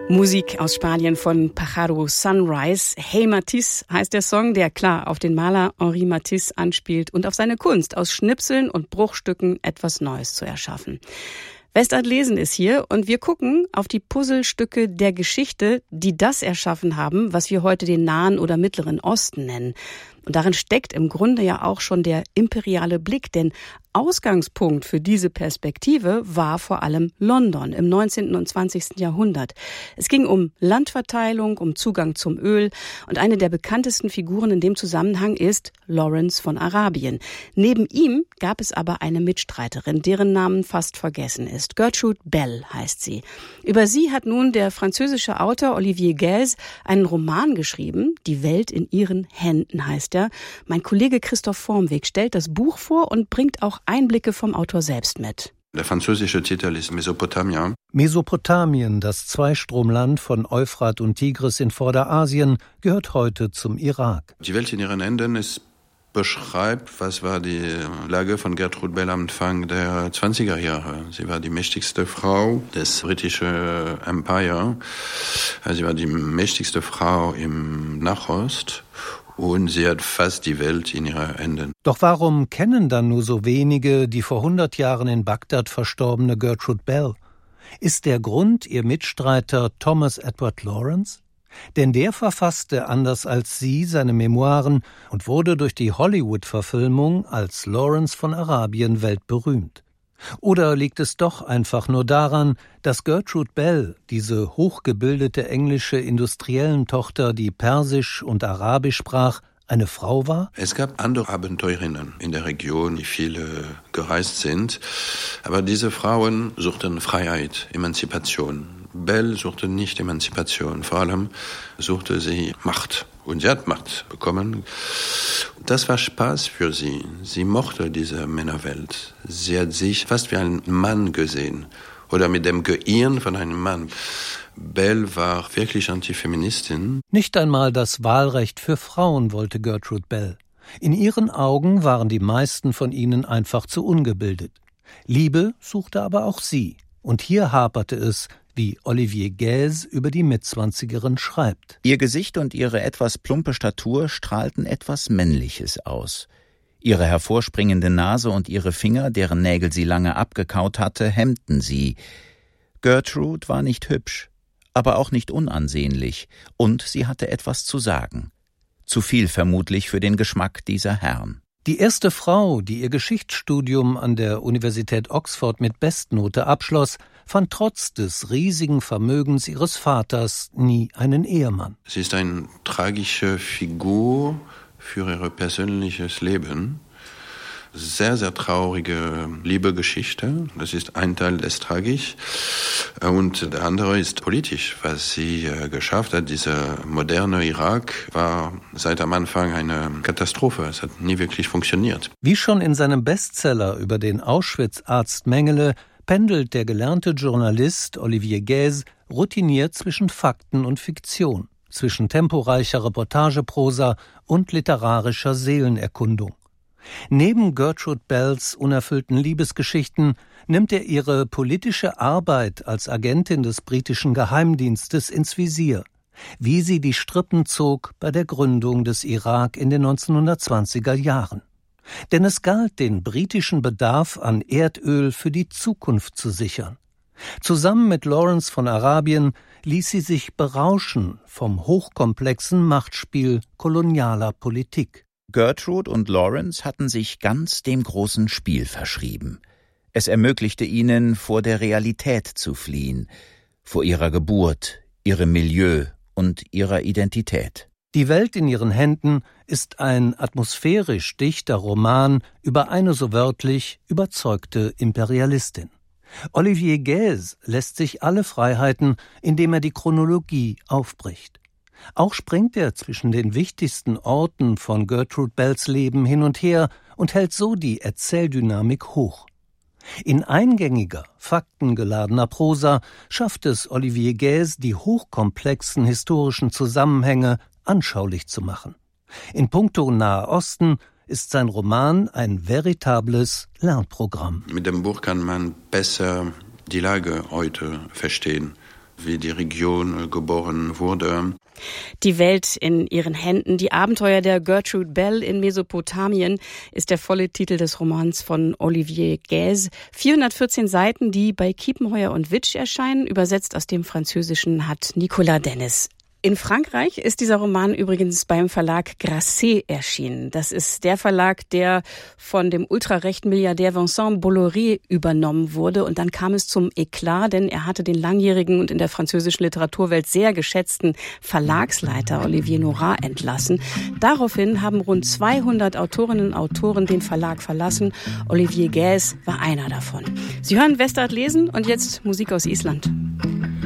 Musik aus Spanien von Pájaro Sunrise. Hey Matisse heißt der Song, der klar auf den Maler Henri Matisse anspielt und auf seine Kunst, aus Schnipseln und Bruchstücken etwas Neues zu erschaffen. Westart Lesen ist hier und wir gucken auf die Puzzlestücke der Geschichte, die das erschaffen haben, was wir heute den Nahen oder Mittleren Osten nennen. Und darin steckt im Grunde ja auch schon der imperiale Blick, denn Ausgangspunkt für diese Perspektive war vor allem London im 19. und 20. Jahrhundert. Es ging um Landverteilung, um Zugang zum Öl und eine der bekanntesten Figuren in dem Zusammenhang ist Lawrence von Arabien. Neben ihm gab es aber eine Mitstreiterin, deren Namen fast vergessen ist. Gertrude Bell heißt sie. Über sie hat nun der französische Autor Olivier Guèze einen Roman geschrieben, Die Welt in ihren Händen heißt er. Mein Kollege Christoph Vormweg stellt das Buch vor und bringt auch Einblicke vom Autor selbst mit. Der französische Titel ist Mesopotamia. Mesopotamien, das Zweistromland von Euphrat und Tigris in Vorderasien, gehört heute zum Irak. Die Welt in ihren Händen beschreibt, was war die Lage von Gertrude Bell am Anfang der 20er Jahre. Sie war die mächtigste Frau des britischen Empire. Sie war die mächtigste Frau im Nahost. Und sie hat fast die Welt in ihren Händen. Doch warum kennen dann nur so wenige die vor 100 Jahren in Bagdad verstorbene Gertrude Bell? Ist der Grund ihr Mitstreiter Thomas Edward Lawrence? Denn der verfasste anders als sie seine Memoiren und wurde durch die Hollywood-Verfilmung als Lawrence von Arabien weltberühmt. Oder liegt es doch einfach nur daran, dass Gertrude Bell, diese hochgebildete englische Industriellentochter, die Persisch und Arabisch sprach, eine Frau war? Es gab andere Abenteurinnen in der Region, die viele gereist sind. Aber diese Frauen suchten Freiheit, Emanzipation. Bell suchte nicht Emanzipation, vor allem suchte sie Macht. Und sie hat Macht bekommen. Das war Spaß für sie. Sie mochte diese Männerwelt. Sie hat sich fast wie ein Mann gesehen. Oder mit dem Gehirn von einem Mann. Bell war wirklich Antifeministin. Nicht einmal das Wahlrecht für Frauen wollte Gertrude Bell. In ihren Augen waren die meisten von ihnen einfach zu ungebildet. Liebe suchte aber auch sie. Und hier haperte es, wie Olivier Guèze über die Mitzwanzigerin schreibt. Ihr Gesicht und ihre etwas plumpe Statur strahlten etwas Männliches aus. Ihre hervorspringende Nase und ihre Finger, deren Nägel sie lange abgekaut hatte, hemmten sie. Gertrude war nicht hübsch, aber auch nicht unansehnlich, und sie hatte etwas zu sagen. Zu viel vermutlich für den Geschmack dieser Herren. Die erste Frau, die ihr Geschichtsstudium an der Universität Oxford mit Bestnote abschloss, fand trotz des riesigen Vermögens ihres Vaters nie einen Ehemann. Sie ist eine tragische Figur für ihr persönliches Leben. Sehr, sehr traurige Liebesgeschichte. Das ist ein Teil des Tragisch. Und der andere ist politisch, was sie geschafft hat. Dieser moderne Irak war seit am Anfang eine Katastrophe. Es hat nie wirklich funktioniert. Wie schon in seinem Bestseller über den Auschwitz-Arzt Mengele pendelt der gelernte Journalist Olivier Guèze routiniert zwischen Fakten und Fiktion, zwischen temporeicher Reportageprosa und literarischer Seelenerkundung. Neben Gertrude Bells unerfüllten Liebesgeschichten nimmt er ihre politische Arbeit als Agentin des britischen Geheimdienstes ins Visier, wie sie die Strippen zog bei der Gründung des Irak in den 1920er Jahren. Denn es galt, den britischen Bedarf an Erdöl für die Zukunft zu sichern. Zusammen mit Lawrence von Arabien ließ sie sich berauschen vom hochkomplexen Machtspiel kolonialer Politik. Gertrude und Lawrence hatten sich ganz dem großen Spiel verschrieben. Es ermöglichte ihnen, vor der Realität zu fliehen, vor ihrer Geburt, ihrem Milieu und ihrer Identität. Die Welt in ihren Händen ist ein atmosphärisch dichter Roman über eine so wörtlich überzeugte Imperialistin. Olivier Guèze lässt sich alle Freiheiten, indem er die Chronologie aufbricht. Auch springt er zwischen den wichtigsten Orten von Gertrude Bells Leben hin und her und hält so die Erzähldynamik hoch. In eingängiger, faktengeladener Prosa schafft es Olivier Guèze, die hochkomplexen historischen Zusammenhänge anschaulich zu machen. In puncto Nahe Osten ist sein Roman ein veritables Lernprogramm. Mit dem Buch kann man besser die Lage heute verstehen. wie die Region geboren wurde. Die Welt in ihren Händen, die Abenteuer der Gertrude Bell in Mesopotamien ist der volle Titel des Romans von Olivier Guèze. 414 Seiten, die bei Kiepenheuer und Witsch erscheinen. Übersetzt aus dem Französischen hat Nicolas Dennis. In Frankreich ist dieser Roman übrigens beim Verlag Grasset erschienen. Das ist der Verlag, der von dem ultrarechten Milliardär Vincent Bolloré übernommen wurde. Und dann kam es zum Eklat, denn er hatte den langjährigen und in der französischen Literaturwelt sehr geschätzten Verlagsleiter Olivier Norat entlassen. Daraufhin haben rund 200 Autorinnen und Autoren den Verlag verlassen. Olivier Guèze war einer davon. Sie hören Westart lesen und jetzt Musik aus Island.